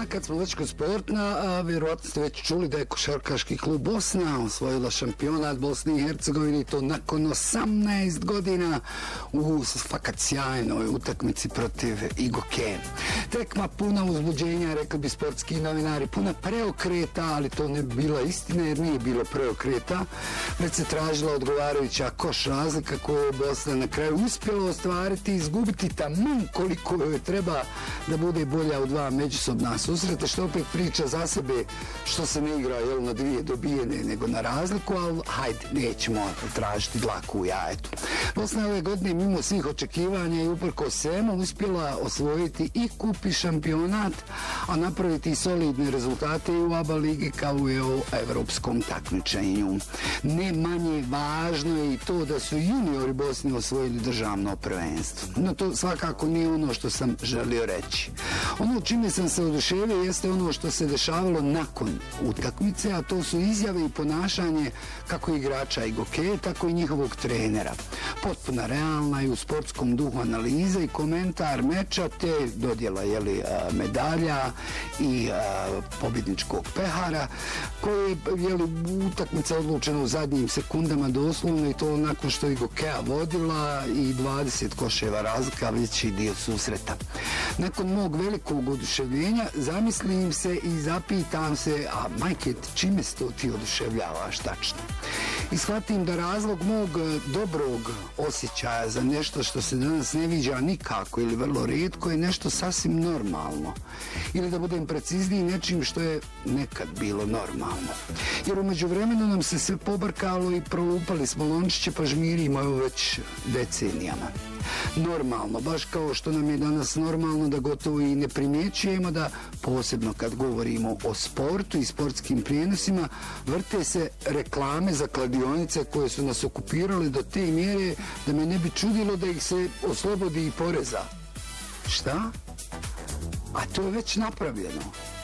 kad smo već kod sporta, vjerovatno ste već čuli da je Košarkaški klub Bosna osvojila šampionat Bosne i Hercegovine i to nakon 18 godina u fakat sjajnoj utakmici protiv IGOKE. Tekma puna uzbuđenja, rekli bi sportski novinari, puna preokreta, ali to ne bi bila istina jer nije bilo preokreta, već se tražila odgovarajuća koš razlika koju je Bosna na kraju uspjela ostvariti i izgubiti taman koliko joj treba da bude bolja u dva međusobna susreta, što opet priča za sebe što se ne igra na dvije dobijene nego na razliku, ali hajde, nećemo tražiti dlaku u jajetu. Bosna ove godine mimo svih očekivanja i uprkos svemu uspjela osvojiti i kup i šampionat, a napraviti solidne rezultate i u ABA ligi kao i u evropskom takmičenju. Ne manje važno je i to da su juniori Bosne osvojili državno prvenstvo. No to svakako nije ono što sam želio reći. Ono čime sam se oduševio jeste ono što se dešavalo nakon utakmice, a to su izjave i ponašanje kako igrača IGOKE, tako i njihovog trenera. Potpuno realna i u sportskom duhu analiza i komentar meča te dodjela medalja i pobjedničkog pehara koje je utakmica odlučena u zadnjim sekundama doslovno i to nakon što IGOKEA vodila i 20 koševa razlika veći dio susreta. Nakon mog velikog oduševljenja zamislim se i zapitam se, a majke, čime se to ti oduševljavaš tačno? I shvatim da razlog mog dobrog osjećaja za nešto što se danas ne viđa nikako ili vrlo rijetko je nešto sasvim normalno. Ili da budem precizniji, nečim što je nekad bilo normalno. Jer umeđu vremenu nam se sve pobrkalo i prolupali smo lončiće pa žmirimo evo već decenijama. Normalno, baš kao što nam je danas normalno da gotovo i ne primjećujemo da, posebno kad govorimo o sportu i sportskim prijenosima, vrte se reklame za kladionice koje su nas okupirale do te mjere da me ne bi čudilo da ih se oslobodi i poreza. Šta? A to je već napravljeno.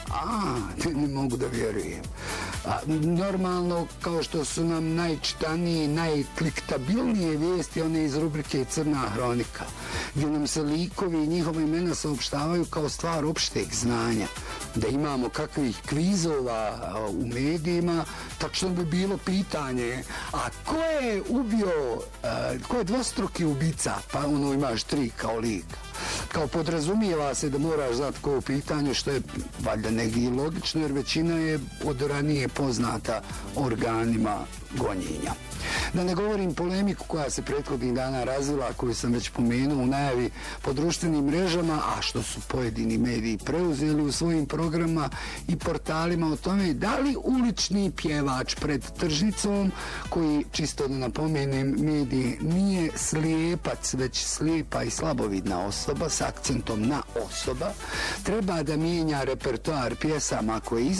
Ne mogu da vjerujem. Normalno, kao što su nam najčitanije, najkliktabilnije vijesti, one iz rubrike Crna hronika, gdje nam se likovi i njihova imena saopštavaju kao stvar opšteg znanja. Da imamo kakvih kvizova u medijima, tačno bi bilo pitanje, a ko je ubio, ko je dvostruki ubica? Pa ono imaš 3 kao lika. Kao podrazumijeva se da moraš znati ko je u pitanju, što je valjda negdje logično, jer većina je od ranije poznata organima gonjenja. Da ne govorim polemiku koja se prethodnih dana razvila, koju sam već pomenuo u najavi po društvenim mrežama, a što su pojedini mediji preuzeli u svojim programima i portalima o tome da li ulični pjevač pred tržnicom, koji, čisto da napomenem, mediji nije slijepac, već slijepa i slabovidna osoba s akcentom na osoba, treba da mijenja repertoar pjesama koje